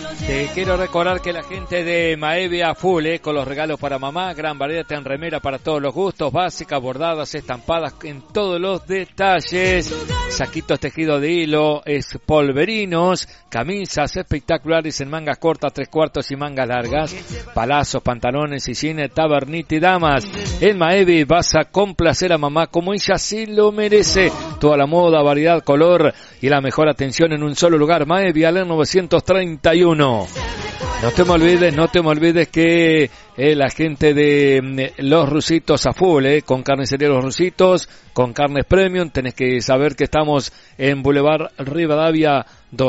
Te quiero recordar que la gente de Maevi a full, con los regalos para mamá, gran variedad en remera para todos los gustos, básicas, bordadas, estampadas en todos los detalles, saquitos tejidos de hilo, espolverinos, camisas espectaculares en mangas cortas, 3/4 y mangas largas, palazos, pantalones y jeans, tabernita y damas. En Maevi vas a complacer a mamá como ella sí lo merece. Toda la moda, variedad, color y la mejor atención en un solo lugar. Maevi, Alén 931. No te me olvides que la gente de Los Rusitos a full, con carnicería Los Rusitos, con carnes premium. Tenés que saber que estamos en Boulevard Rivadavia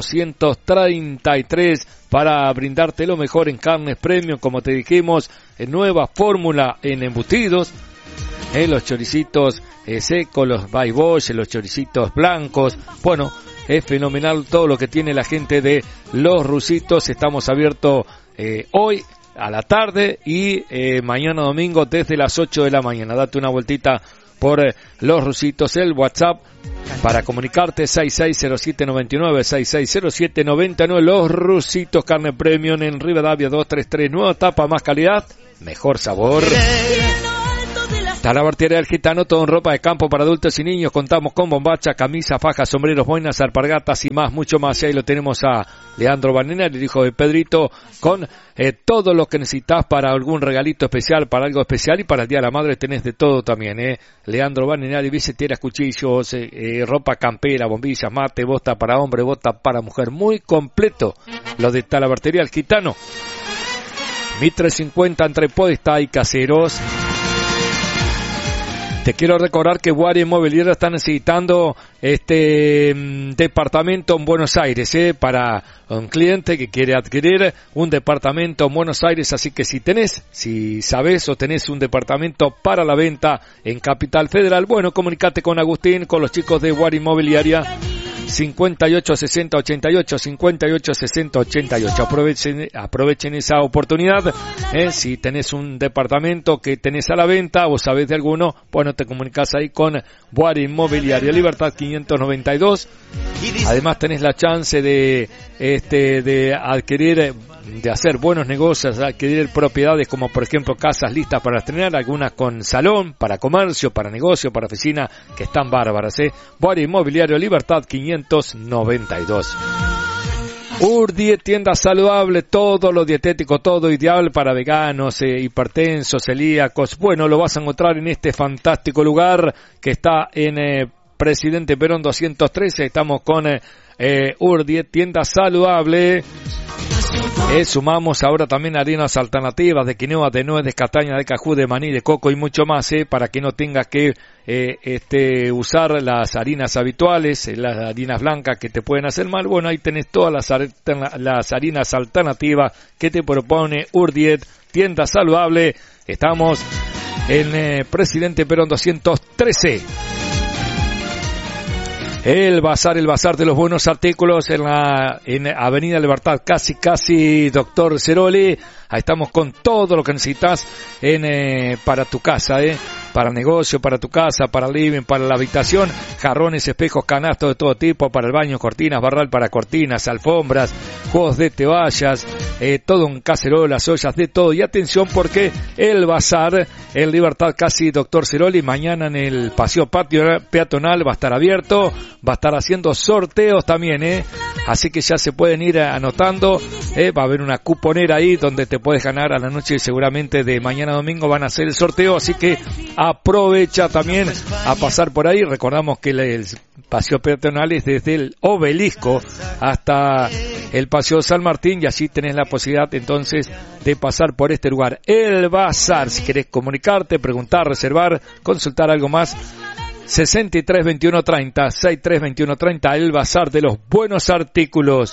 233 para brindarte lo mejor en carnes premium, como te dijimos, en nueva fórmula en embutidos. Los choricitos secos, los baibosh, los choricitos blancos. Bueno, es fenomenal todo lo que tiene la gente de Los Rusitos. Estamos abiertos hoy a la tarde y mañana domingo desde las 8 de la mañana. Date una vueltita por Los Rusitos. El WhatsApp para comunicarte 660799, 660799. Los Rusitos, carne premium en Rivadavia 233. Nueva tapa, más calidad, mejor sabor. Talabartería del Gitano, todo en ropa de campo para adultos y niños. Contamos con bombacha, camisa, fajas, sombreros, boinas, alpargatas y más, mucho más. Y ahí lo tenemos a Leandro Banenal, el hijo de Pedrito, con todo lo que necesitas para algún regalito especial, para algo especial, y para el Día de la Madre tenés de todo también. Leandro Banenal, y billeteras, cuchillos, ropa campera, bombillas, mate, bota para hombre, bota para mujer. Muy completo lo de Talabartería del Gitano. 1350 entre Podestá y Caseros. Te quiero recordar que Guardia Inmobiliaria está necesitando departamento en Buenos Aires, para un cliente que quiere adquirir un departamento en Buenos Aires. Así que si sabes o tenés un departamento para la venta en Capital Federal, bueno, comunicate con Agustín, con los chicos de Guardia Inmobiliaria. 586088, 586088. Aprovechen esa oportunidad. Si tenés un departamento que tenés a la venta o sabés de alguno, bueno, te comunicas ahí con Guardia Inmobiliaria, Libertad 592. Además tenés la chance de adquirir, de hacer buenos negocios, adquirir propiedades como por ejemplo casas listas para estrenar, algunas con salón, para comercio, para negocio, para oficina, que están bárbaras. Guardia Inmobiliario, Libertad 592. Urdiet, tienda saludable, todo lo dietético, todo ideal para veganos, hipertensos, celíacos. Bueno, lo vas a encontrar en este fantástico lugar que está en Presidente Perón 213. Estamos con Urdiet, tienda saludable. Sumamos ahora también harinas alternativas de quinoa, de nuez, de castaña, de cajú, de maní, de coco y mucho más, para que no tengas que usar las harinas habituales, las harinas blancas que te pueden hacer mal. Bueno, ahí tenés todas las harinas alternativas que te propone Urdiet, tienda saludable. Estamos en Presidente Perón 213. El bazar de los buenos artículos en Avenida Libertad, casi Doctor Ceroli. Ahí estamos con todo lo que necesitas para tu casa, para negocio, para tu casa, para el living, para la habitación, jarrones, espejos, canastos de todo tipo, para el baño, cortinas, barral para cortinas, alfombras, juegos de toallas, todo en cacerolas, ollas, de todo. Y atención, porque el bazar en Libertad, casi Doctor Ceroli, mañana en el paseo peatonal va a estar abierto, va a estar haciendo sorteos también, así que ya se pueden ir anotando. Va a haber una cuponera ahí donde te puedes ganar a la noche, seguramente de mañana domingo van a hacer el sorteo, así que aprovecha también a pasar por ahí. Recordamos que el paseo peatonal es desde el Obelisco hasta el paseo San Martín, y así tenés la posibilidad entonces de pasar por este lugar, el bazar. Si querés comunicarte, preguntar, reservar, consultar algo más, 632130, 632130, el bazar de los buenos artículos.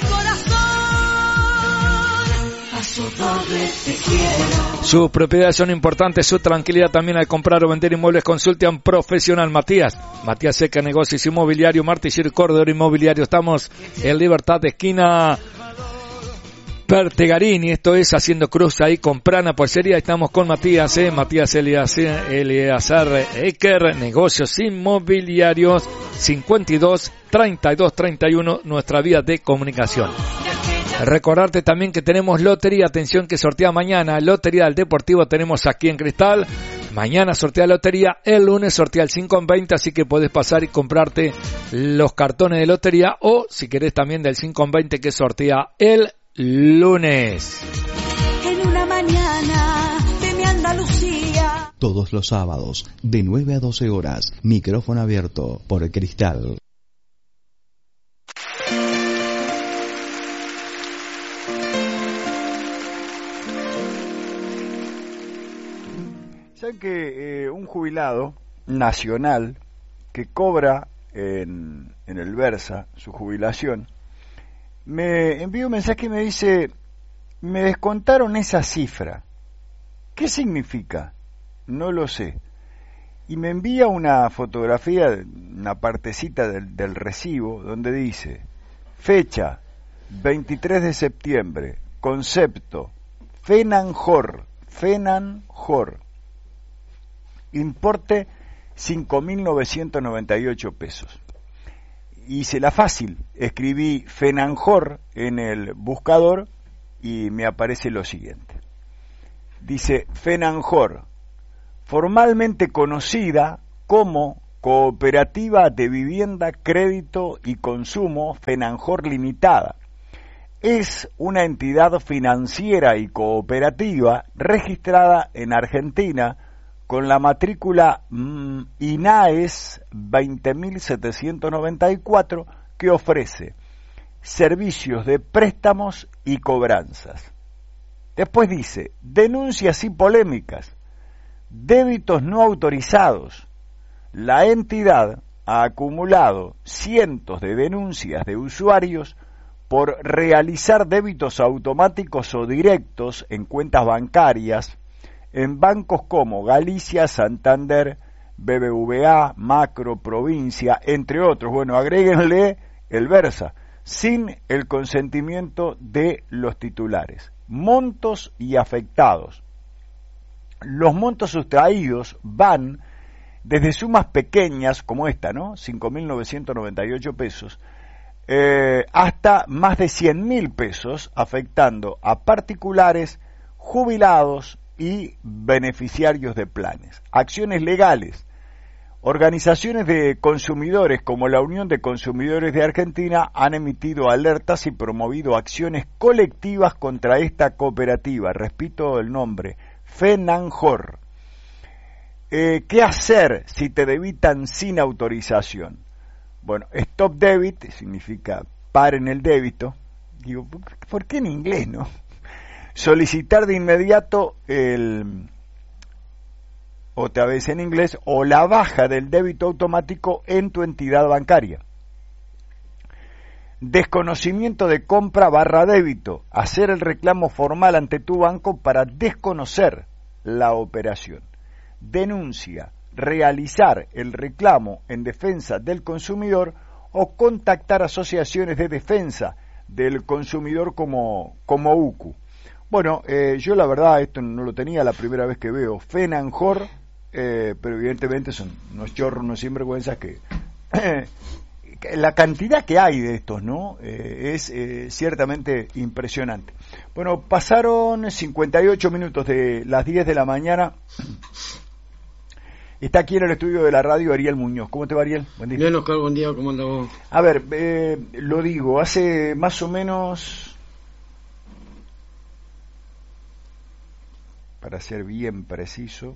Sus propiedades son importantes, su tranquilidad también al comprar o vender inmuebles. Consulte a un profesional. Matías Seca, negocios inmobiliario, Martillero y Corredor Inmobiliario. Estamos en Libertad, de esquina Pertegarini, esto es haciendo cruz ahí con Prana Pollería. Estamos con Matías Eleazar Ecker, negocios inmobiliarios, 52 32 31, nuestra vía de comunicación. Recordarte también que tenemos lotería, atención, que sortea mañana, lotería del Deportivo tenemos aquí en Cristal. Mañana sortea lotería, el lunes sortea el 5 en 20, así que podés pasar y comprarte los cartones de lotería o si querés también del 5 en 20 que sortea el lunes. En una mañana de mi Andalucía. Todos los sábados, de 9 a 12 horas, micrófono abierto por Cristal. ¿Saben que un jubilado nacional que cobra en el Versa su jubilación me envió un mensaje y me dice: me descontaron esa cifra? ¿Qué significa? No lo sé. Y me envía una fotografía, una partecita del recibo, donde dice: fecha 23 de septiembre, concepto Fenanjor, importe 5.998 pesos. Hice la fácil, escribí Fenanjor en el buscador y me aparece lo siguiente. Dice: Fenanjor, formalmente conocida como Cooperativa de Vivienda, Crédito y Consumo Fenanjor Limitada, es una entidad financiera y cooperativa registrada en Argentina con la matrícula INAES 20.794, que ofrece servicios de préstamos y cobranzas. Después dice: denuncias y polémicas, débitos no autorizados. La entidad ha acumulado cientos de denuncias de usuarios por realizar débitos automáticos o directos en cuentas bancarias en bancos como Galicia, Santander, BBVA, Macro, Provincia, entre otros. Bueno, agréguenle el Versa, sin el consentimiento de los titulares. Montos y afectados. Los montos sustraídos van desde sumas pequeñas, como esta, ¿no? 5.998 pesos, hasta más de 100.000 pesos, afectando a particulares, jubilados y beneficiarios de planes. Acciones legales. Organizaciones de consumidores como la Unión de Consumidores de Argentina han emitido alertas y promovido acciones colectivas contra esta cooperativa. Repito el nombre: Fenanjor. ¿Qué hacer si te debitan sin autorización? Bueno, stop debit significa paren el débito. Digo, ¿por qué en inglés, no? Solicitar de inmediato otra vez en inglés, o la baja del débito automático en tu entidad bancaria. Desconocimiento de compra / débito, hacer el reclamo formal ante tu banco para desconocer la operación. Denuncia, realizar el reclamo en defensa del consumidor o contactar asociaciones de defensa del consumidor como UCU. Bueno, yo la verdad esto no lo tenía, la primera vez que veo Fenanjor, pero evidentemente son unos chorros, unos sinvergüenzas que la cantidad que hay de estos, ¿no? Es ciertamente impresionante. Bueno, pasaron 58 minutos de las 10 de la mañana. Está aquí en el estudio de la radio Ariel Muñoz. ¿Cómo te va, Ariel? Buen día. Bien, Oscar, buen día, ¿cómo andas vos? A ver, lo digo, hace más o menos, para ser bien preciso,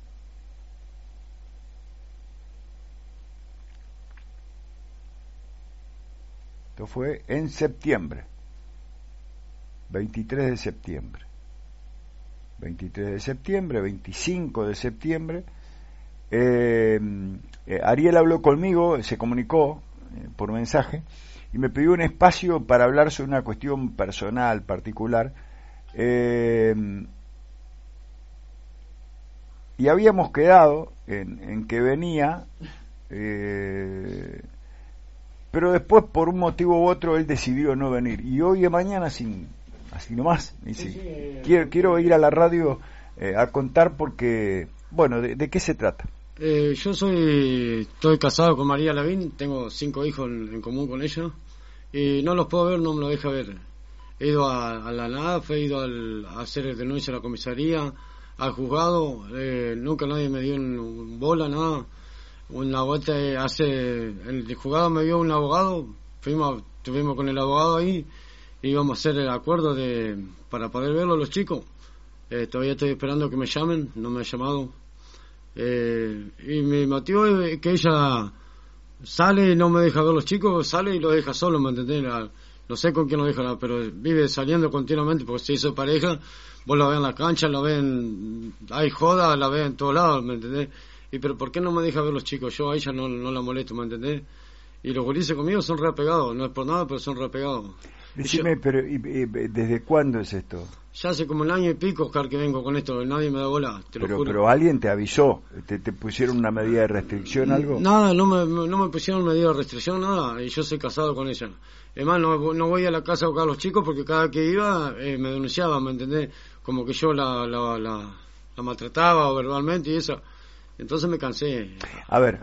esto fue en septiembre, 23 de septiembre, 25 de septiembre, Ariel habló conmigo, se comunicó por mensaje y me pidió un espacio para hablar sobre una cuestión personal, particular, y habíamos quedado en que venía, pero después por un motivo u otro él decidió no venir, y hoy de mañana así nomás me dice, sí, quiero ir a la radio a contar, porque bueno, ¿de qué se trata? Yo estoy casado con María Lavín, tengo 5 hijos en común con ella y no los puedo ver, no me lo deja ver. he ido a la NAF, he ido a hacer denuncia a la comisaría, al juzgado, nunca nadie me dio bola, nada. Una vuelta el juzgado me dio un abogado, estuvimos con el abogado ahí, íbamos a hacer el acuerdo para poder verlo los chicos. Todavía estoy esperando que me llamen, no me han llamado. Y mi motivo es que ella sale y no me deja ver los chicos, sale y lo deja solo, ¿me entendés? No sé con quién lo deja, pero vive saliendo continuamente porque se hizo pareja. Vos la ves en la cancha, la ven, hay joda, la ves en todos lados, ¿me entendés? Pero ¿por qué no me deja ver los chicos? Yo a ella no la molesto, ¿me entendés? Y los gurises conmigo son reapegados, no es por nada, pero son reapegados. Decime, pero ¿desde cuándo es esto? Ya hace como un año y pico, Oscar, que vengo con esto, nadie me da bola, te lo juro. Pero alguien te avisó, ¿te pusieron una medida de restricción, algo? Nada, no me pusieron medida de restricción, nada, y yo soy casado con ella. Además, no voy a la casa a buscar a los chicos porque cada que iba me denunciaba, ¿me entendés? Como que yo la maltrataba verbalmente y eso. Entonces me cansé. A ver.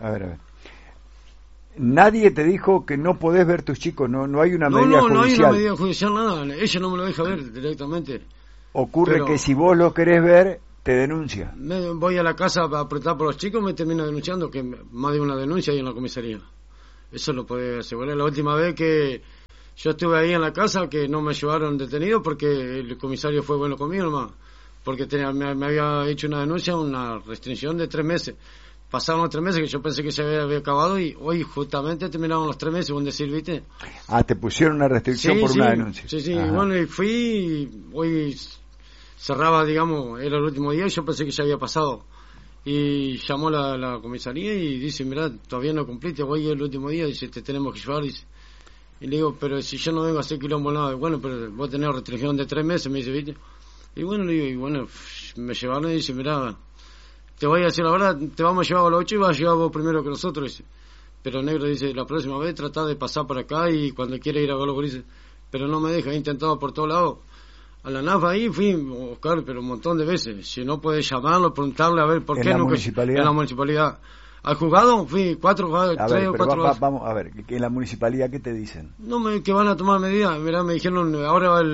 Nadie te dijo que no podés ver tus chicos, no hay una medida judicial. No hay una medida judicial, nada. Ella no me lo deja ver directamente. Ocurre que si vos lo querés ver, te denuncia. Voy a la casa a apretar por los chicos, me termina denunciando, que más de una denuncia hay en la comisaría. Eso lo puede asegurar. La última vez que yo estuve ahí en la casa, que no me llevaron detenido porque el comisario fue bueno conmigo nomás. Porque me había hecho una denuncia, una restricción de 3 meses. Pasaron los 3 meses que yo pensé que se había acabado y hoy justamente terminaron los 3 meses, ¿vos decir, viste? Te pusieron una restricción por una denuncia. Sí, y bueno, y fui, hoy cerraba, digamos, era el último día y yo pensé que ya había pasado. Y llamó la comisaría y dice, mirá, todavía no cumpliste, hoy es el último día, dice, te tenemos que llevar, dice. Y le digo, pero si yo no vengo a hacer quilombo nada, bueno, pero vos tenés restricción de 3 meses, me dice, viste. Y bueno, le digo, me llevaron y dice, mirá, te voy a decir la verdad, te vamos a llevar a los 8 y vas a llevar vos primero que nosotros, dice. Pero negro dice, la próxima vez trata de pasar por acá y cuando quiera ir a ver los gurises, pero no me deja, he intentado por todos lados. A la NAF ahí fui, Oscar, pero un montón de veces. Si no puedes llamarlo, preguntarle a ver por qué no. En la municipalidad. Al juzgado fui 3 o 4 veces. Vamos a ver, en la municipalidad, ¿qué te dicen? No, que van a tomar medidas. Mirá, me dijeron, ahora va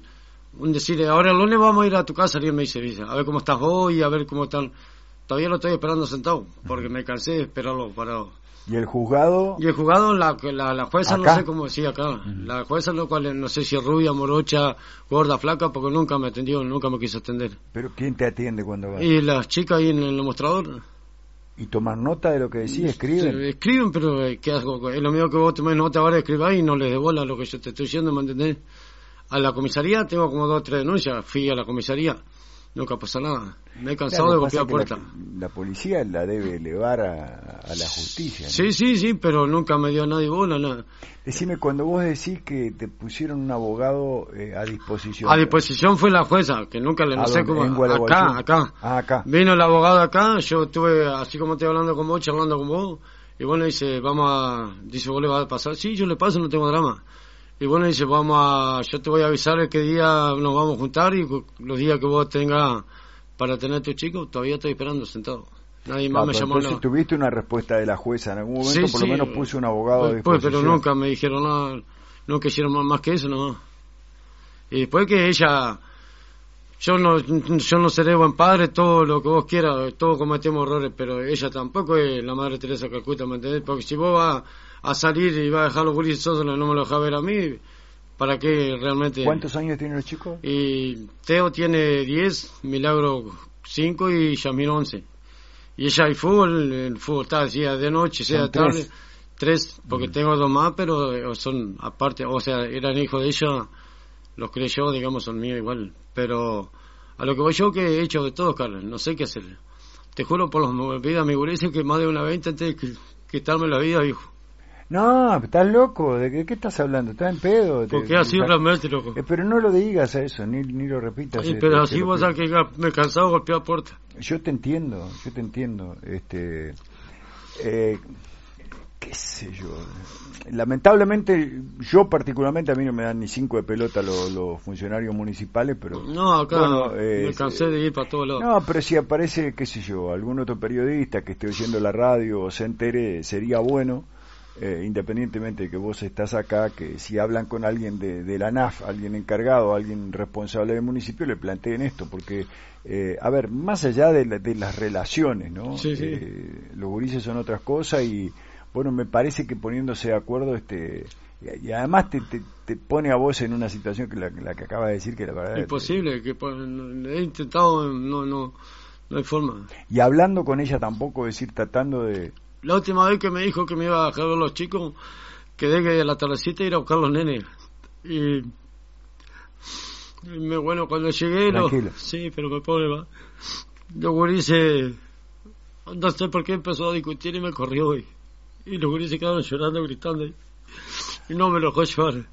ahora el lunes vamos a ir a tu casa, Ariel me dice, a ver cómo estás vos y a ver cómo están. Todavía lo estoy esperando sentado, porque me cansé de esperarlo parado. ¿Y el juzgado? Y el juzgado, la jueza, ¿acá? no sé cómo decía acá. La jueza, lo cual no sé si es rubia, morocha, gorda, flaca, porque nunca me atendió, nunca me quiso atender. ¿Pero quién te atiende cuando vas? Y las chicas ahí en el mostrador. ¿Y tomar nota de lo que decís? ¿Escriben? Sí, escriben, pero ¿qué hago? Es lo mismo que vos tomés nota ahora, escribáis y no les devuelvas lo que yo te estoy diciendo, ¿me entendés? A la comisaría tengo como 2 o 3 denuncias, fui a la comisaría. Nunca pasa nada. Me he cansado de golpear puertas. La policía la debe elevar a la justicia, ¿no? Sí, pero nunca me dio nadie bola, nada. Decime, cuando vos decís que te pusieron un abogado a disposición... A disposición fue la jueza, que nunca le... No sé cómo... Acá. Vino el abogado acá, yo estuve, así como estoy hablando con vos, charlando con vos, y bueno, dice, dice, ¿vos le vas a pasar? Sí, yo le paso, no tengo drama. Y bueno, dice, yo te voy a avisar el qué día nos vamos a juntar y los días que vos tengas para tener a tus chicos, todavía estoy esperando sentado. Nadie más me llamó nada. Entonces tuviste una respuesta de la jueza, en algún momento por lo menos puso un abogado a disposición. Pero nunca me dijeron nada, nunca hicieron más que eso, no. Y después que ella, yo no seré buen padre, todo lo que vos quieras, todos cometemos errores, pero ella tampoco es la Madre Teresa de Calcuta, ¿me entendés? Porque si vos vas a salir y vas a dejar los gurises solos, no me lo dejas ver a mí, ¿para qué realmente? ¿Cuántos años tienen los chicos? Y Teo tiene 10, Milagro 5 y Yamil 11. Y ella el fútbol está, sea de noche, sea de tarde, 3, porque tengo 2 más, pero son aparte, o sea, eran hijos de ella, los creé yo, digamos, son míos igual. Pero a lo que voy yo, que he hecho de todo, Carlos, no sé qué hacer. Te juro por los vidas, mi gurises, que más de una vez intenté quitarme la vida, hijo. No, estás loco, ¿de qué estás hablando? ¿Estás en pedo? Porque así realmente, loco. Pero no lo digas a eso, ni lo repitas. Pero así vos sabés que me he cansado de golpear puertas. Yo te entiendo. Qué sé yo. Lamentablemente, yo particularmente, a mí no me dan ni 5 de pelota los funcionarios municipales, pero... No, acá me cansé de ir para todos lados. No, pero si aparece, qué sé yo, algún otro periodista que esté oyendo la radio o se entere, sería bueno independientemente de que vos estás acá, que si hablan con alguien de la ANAF, alguien encargado, alguien responsable del municipio, le planteen esto, porque, a ver, más allá de las relaciones, ¿no? Sí, sí. Los gurises son otras cosas y, bueno, me parece que poniéndose de acuerdo, y además te pone a vos en una situación que la que acabas de decir, que la verdad... Imposible, que he intentado, no hay forma. Y hablando con ella tampoco, decir, tratando de... La última vez que me dijo que me iba a dejar ver los chicos, quedé que a la tardecita ir a buscar los nenes. Y bueno, cuando llegué... Sí, pero me pone más. Los gurises, no sé por qué empezó a discutir y me corrió. Y los gurises quedaron llorando, gritando. Y no me lo dejó llevar.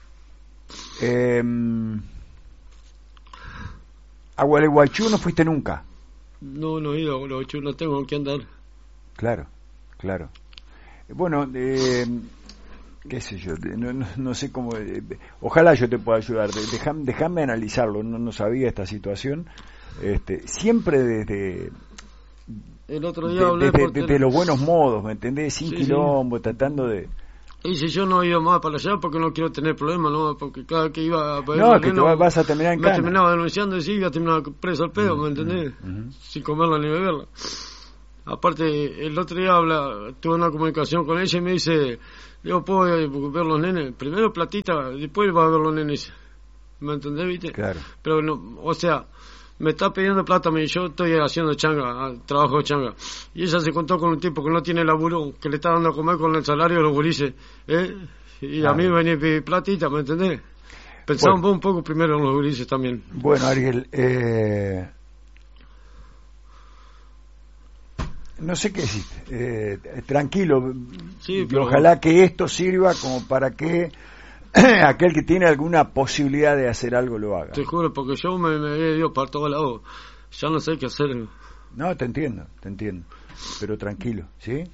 ¿A Gualeguaychú no fuiste nunca? No he ido a Gualeguaychú, no tengo con qué andar. Claro. Bueno, qué sé yo, no sé cómo... ojalá yo te pueda ayudar. Déjame analizarlo, no sabía esta situación. Siempre desde... El otro día hablé desde los buenos modos, ¿me entendés? Sin quilombo, tratando de... Y si yo no he ido más para allá porque no quiero tener problemas, ¿no? Porque cada que iba a ver vas a terminar en cana. Me terminaba denunciando y sí, iba a terminar preso al pedo, ¿me entendés? Sin comerla ni beberla. Aparte, el otro día tuve una comunicación con ella y me dice, yo puedo ver los nenes, primero platita, después va a ver los nenes, ¿me entendés, viste? Claro. Pero no, o sea, me está pidiendo plata, yo estoy haciendo changa, trabajo de changa, y ella se contó con un tipo que no tiene laburo, que le está dando a comer con el salario de los gurises, y a mí me venía a pedir platita, ¿me entendés? Pensamos un poco primero en los gurises también. Bueno, Ariel, no sé qué decir, tranquilo, sí, pero... ojalá que esto sirva como para que aquel que tiene alguna posibilidad de hacer algo lo haga. Te juro, porque yo me he ido para todos lados, ya no sé qué hacer. No, te entiendo, pero tranquilo, ¿sí?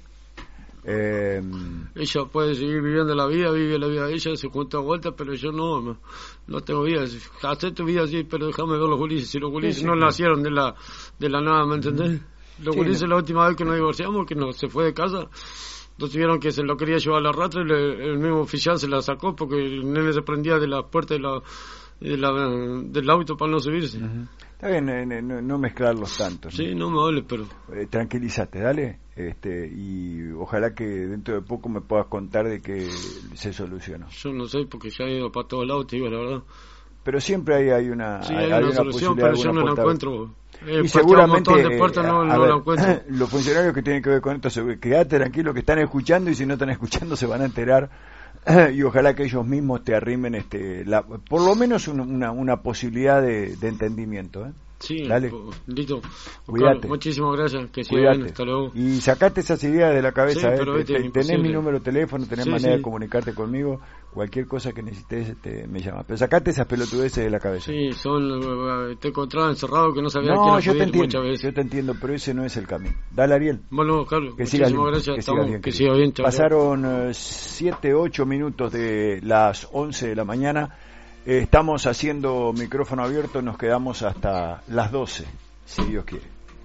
Ella puede seguir viviendo la vida, vive la vida de ella, se cuenta vuelta, pero yo no tengo vida. Hacé tu vida así, pero déjame ver los gurises. Si los gurises no nacieron de la nada, ¿me entendés? Los gurises, la última vez que nos divorciamos, que se fue de casa, nos tuvieron que se lo quería llevar a la ratra y el mismo oficial se la sacó porque el nene se prendía de la puerta del auto para no subirse. Está bien, no mezclarlos tanto. Sí, no me hable, pero... tranquilízate, dale, y ojalá que dentro de poco me puedas contar de que se solucionó. Yo no sé, porque ya he ido para todos lados, te digo la verdad. Pero siempre hay una solución, pero yo no la encuentro. Y seguramente de puertas no la encuentro. Los funcionarios que tienen que ver con esto, quédate tranquilo que están escuchando, y si no están escuchando se van a enterar, y ojalá que ellos mismos te arrimen por lo menos una posibilidad de entendimiento, Sí, dale. Listo. Cuídate. Muchísimas gracias, que siga bien, hasta luego. Y sacate esas ideas de la cabeza, sí, pero tenés mi número de teléfono, tenés manera de comunicarte conmigo, cualquier cosa que necesites me llamas, pero sacate esas pelotudeces de la cabeza. Sí, te encontraba encerrado que no sabía quién yo te entiendo, yo te entiendo, pero ese no es el camino. Dale, Ariel. Bueno, Carlos, muchísimas gracias, que siga bien. Pasaron 7-8 minutos de las 11 de la mañana. Estamos haciendo micrófono abierto, nos quedamos hasta las 12, si Dios quiere.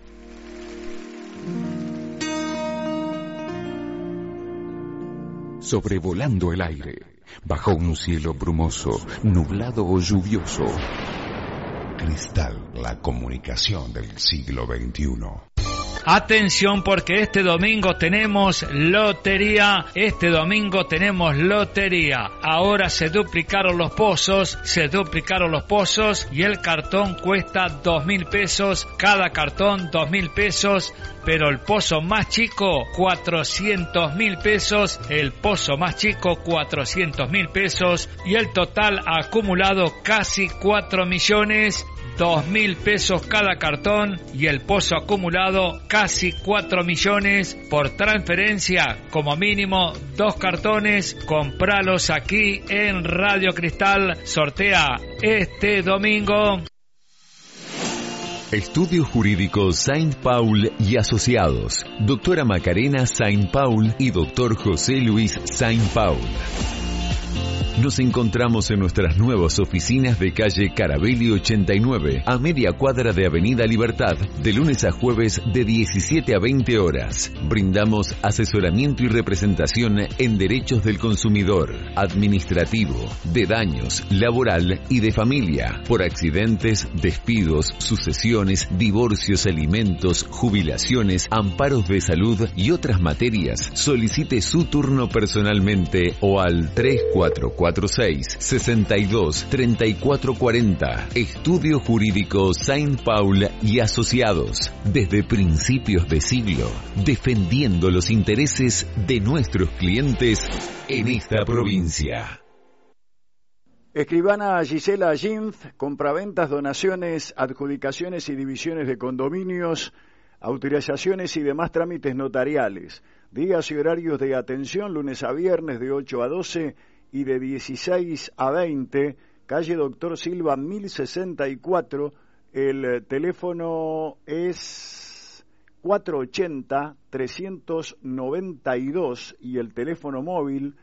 Sobrevolando el aire, bajo un cielo brumoso, nublado o lluvioso. Cristal, la comunicación del siglo XXI. Atención, porque este domingo tenemos lotería. Ahora se duplicaron los pozos y el cartón cuesta 2.000 pesos. Cada cartón 2.000 pesos. Pero el pozo más chico, 400.000 pesos. El pozo más chico, 400.000 pesos. Y el total acumulado casi 4 millones. 2.000 pesos cada cartón y el pozo acumulado casi 4 millones por transferencia, como mínimo 2 cartones. Compralos aquí en Radio Cristal. Sortea este domingo. Estudio Jurídico Saint Paul y Asociados. Doctora Macarena Saint Paul y Doctor José Luis Saint Paul. Nos encontramos en nuestras nuevas oficinas de calle Carabelli 89, a media cuadra de Avenida Libertad, de lunes a jueves de 17 a 20 horas. Brindamos asesoramiento y representación en derechos del consumidor, administrativo, de daños, laboral y de familia, por accidentes, despidos, sucesiones, divorcios, alimentos, jubilaciones, amparos de salud y otras materias. Solicite su turno personalmente o al 3446-623440. Estudio Jurídico Saint Paul y Asociados. Desde principios de siglo, defendiendo los intereses de nuestros clientes en esta provincia. Escribana Gisela Ginf, compraventas, donaciones, adjudicaciones y divisiones de condominios, autorizaciones y demás trámites notariales. Días y horarios de atención, lunes a viernes de 8 a 12 y de 16 a 20, calle Doctor Silva 1064, el teléfono es 480-392 y el teléfono móvil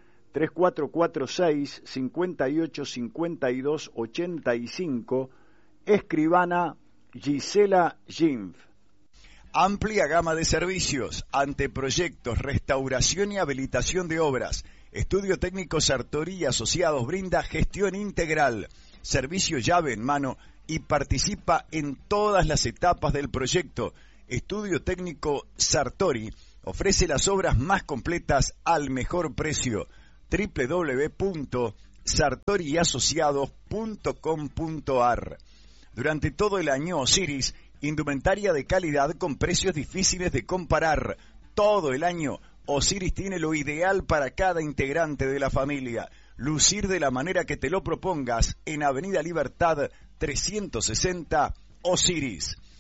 3446-585285, escribana Gisela Ginf. Amplia gama de servicios, anteproyectos, restauración y habilitación de obras. Estudio Técnico Sartori y Asociados brinda gestión integral, servicio llave en mano y participa en todas las etapas del proyecto. Estudio Técnico Sartori ofrece las obras más completas al mejor precio. www.sartoriasociados.com.ar. Durante todo el año Osiris, indumentaria de calidad con precios difíciles de comparar. Todo el año Osiris tiene lo ideal para cada integrante de la familia. Lucir de la manera que te lo propongas en Avenida Libertad 360 Osiris.